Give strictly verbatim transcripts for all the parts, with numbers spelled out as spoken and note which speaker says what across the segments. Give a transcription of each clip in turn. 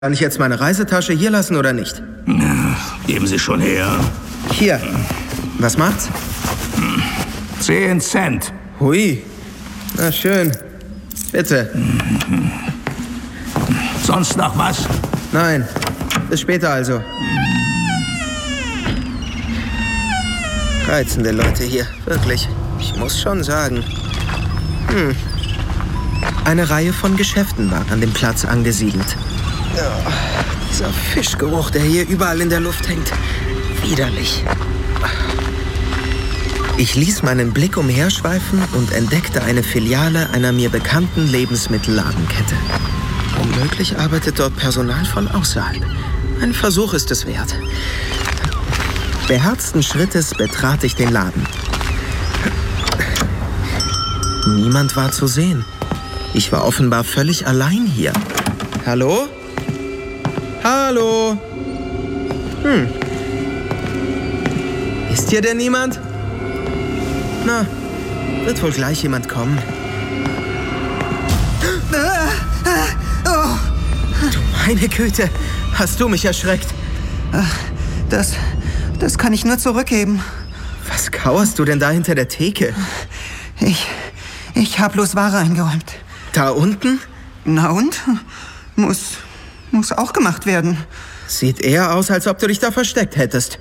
Speaker 1: Kann ich jetzt meine Reisetasche hier lassen oder nicht?
Speaker 2: Ja, geben Sie schon her.
Speaker 1: Hier. Was macht's?
Speaker 2: Zehn Cent.
Speaker 1: Hui. Na schön. Bitte.
Speaker 2: Sonst noch was?
Speaker 1: Nein. Bis später also. Reizende Leute hier. Wirklich. Ich muss schon sagen. Hm. Eine Reihe von Geschäften war an dem Platz angesiedelt. Oh, dieser Fischgeruch, der hier überall in der Luft hängt. Widerlich. Ich ließ meinen Blick umherschweifen und entdeckte eine Filiale einer mir bekannten Lebensmittelladenkette. Womöglich arbeitet dort Personal von außerhalb. Ein Versuch ist es wert. Beherzten Schrittes betrat ich den Laden. Niemand war zu sehen. Ich war offenbar völlig allein hier. Hallo? Hallo? Hm. Ist hier denn niemand? Na, wird wohl gleich jemand kommen. Du meine Güte, hast du mich erschreckt?
Speaker 3: Das, das kann ich nur zurückgeben.
Speaker 1: Was kauerst du denn da hinter der Theke?
Speaker 3: Ich, ich habe bloß Ware eingeräumt.
Speaker 1: Da unten?
Speaker 3: Na und? Muss, muss auch gemacht werden.
Speaker 1: Sieht eher aus, als ob du dich da versteckt hättest.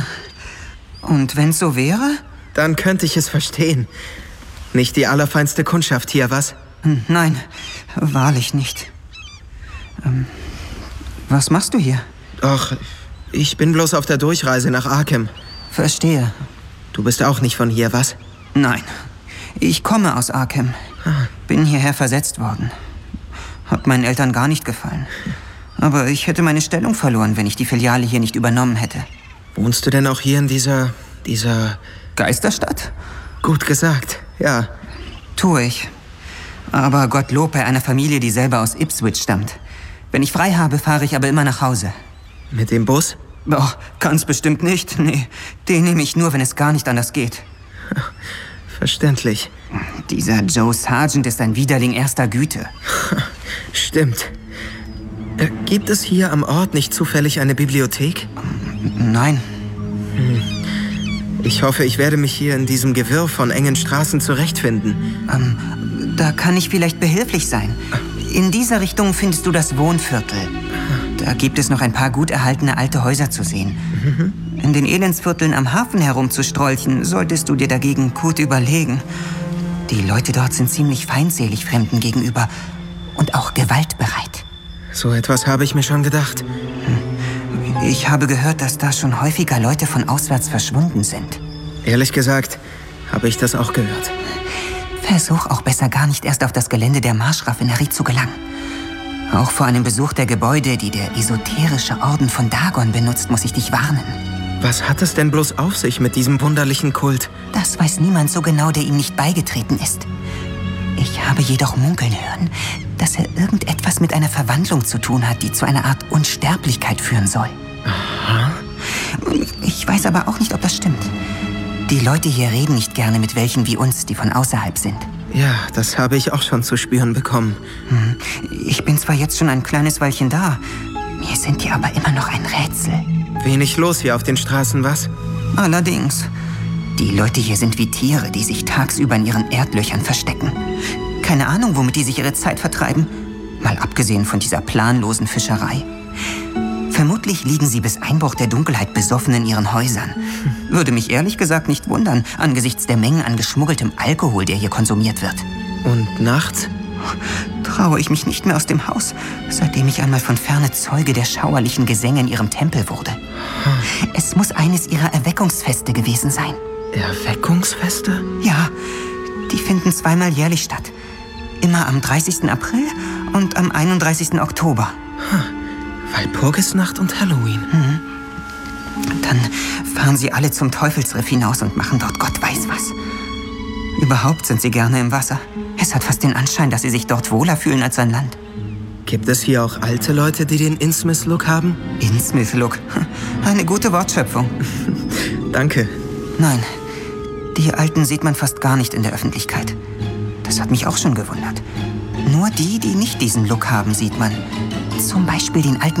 Speaker 3: Und wenn's so wäre?
Speaker 1: Dann könnte ich es verstehen. Nicht die allerfeinste Kundschaft hier, was?
Speaker 3: Nein, wahrlich nicht. Ähm, was machst du hier?
Speaker 1: Ach, ich bin bloß auf der Durchreise nach Arkham.
Speaker 3: Verstehe.
Speaker 1: Du bist auch nicht von hier, was?
Speaker 3: Nein, ich komme aus Arkham. Bin hierher versetzt worden. Hat meinen Eltern gar nicht gefallen. Aber ich hätte meine Stellung verloren, wenn ich die Filiale hier nicht übernommen hätte.
Speaker 1: Wohnst du denn auch hier in dieser... dieser...
Speaker 3: Geisterstadt?
Speaker 1: Gut gesagt, ja.
Speaker 3: Tue ich. Aber Gottlob bei einer Familie, die selber aus Ipswich stammt. Wenn ich frei habe, fahre ich aber immer nach Hause.
Speaker 1: Mit dem Bus?
Speaker 3: Oh, kann's bestimmt nicht. Nee, den nehme ich nur, wenn es gar nicht anders geht.
Speaker 1: Verständlich.
Speaker 3: Dieser Joe Sargent ist ein Widerling erster Güte.
Speaker 1: Stimmt. Äh, gibt es hier am Ort nicht zufällig eine Bibliothek?
Speaker 3: Nein.
Speaker 1: Hm. Ich hoffe, ich werde mich hier in diesem Gewirr von engen Straßen zurechtfinden.
Speaker 3: Ähm, da kann ich vielleicht behilflich sein. In dieser Richtung findest du das Wohnviertel. Da gibt es noch ein paar gut erhaltene alte Häuser zu sehen. Mhm. In den Elendsvierteln am Hafen herumzustrolchen, solltest du dir dagegen gut überlegen. Die Leute dort sind ziemlich feindselig Fremden gegenüber und auch gewaltbereit.
Speaker 1: So etwas habe ich mir schon gedacht.
Speaker 3: Ich habe gehört, dass da schon häufiger Leute von auswärts verschwunden sind.
Speaker 1: Ehrlich gesagt, habe ich das auch gehört.
Speaker 3: Versuch auch besser gar nicht erst auf das Gelände der Marschraffinerie zu gelangen. Auch vor einem Besuch der Gebäude, die der esoterische Orden von Dagon benutzt, muss ich dich warnen.
Speaker 1: Was hat es denn bloß auf sich mit diesem wunderlichen Kult?
Speaker 3: Das weiß niemand so genau, der ihm nicht beigetreten ist. Ich habe jedoch munkeln hören, dass er irgendetwas mit einer Verwandlung zu tun hat, die zu einer Art Unsterblichkeit führen soll.
Speaker 1: Aha.
Speaker 3: Ich weiß aber auch nicht, ob das stimmt. Die Leute hier reden nicht gerne mit welchen wie uns, die von außerhalb sind.
Speaker 1: Ja, das habe ich auch schon zu spüren bekommen.
Speaker 3: Hm. Ich bin zwar jetzt schon ein kleines Weilchen da, mir sind die aber immer noch ein Rätsel.
Speaker 1: Wenig los hier auf den Straßen, was?
Speaker 3: Allerdings. Die Leute hier sind wie Tiere, die sich tagsüber in ihren Erdlöchern verstecken. Keine Ahnung, womit die sich ihre Zeit vertreiben. Mal abgesehen von dieser planlosen Fischerei. Vermutlich liegen sie bis Einbruch der Dunkelheit besoffen in ihren Häusern. Würde mich ehrlich gesagt nicht wundern, angesichts der Mengen an geschmuggeltem Alkohol, der hier konsumiert wird.
Speaker 1: Und nachts?
Speaker 3: Traue ich mich nicht mehr aus dem Haus, seitdem ich einmal von ferne Zeuge der schauerlichen Gesänge in ihrem Tempel wurde. Es muss eines ihrer Erweckungsfeste gewesen sein.
Speaker 1: Erweckungsfeste?
Speaker 3: Ja, die finden zweimal jährlich statt. Immer am dreißigsten April und am einunddreißigsten Oktober.
Speaker 1: Walpurgisnacht und Halloween.
Speaker 3: Mhm. Dann fahren sie alle zum Teufelsriff hinaus und machen dort Gott weiß was. Überhaupt sind sie gerne im Wasser. Es hat fast den Anschein, dass sie sich dort wohler fühlen als an Land.
Speaker 1: Gibt es hier auch alte Leute, die den Innsmouth-Look haben?
Speaker 3: Innsmouth-Look? Eine gute Wortschöpfung.
Speaker 1: Danke.
Speaker 3: Nein, die Alten sieht man fast gar nicht in der Öffentlichkeit. Das hat mich auch schon gewundert. Nur die, die nicht diesen Look haben, sieht man. Zum Beispiel den alten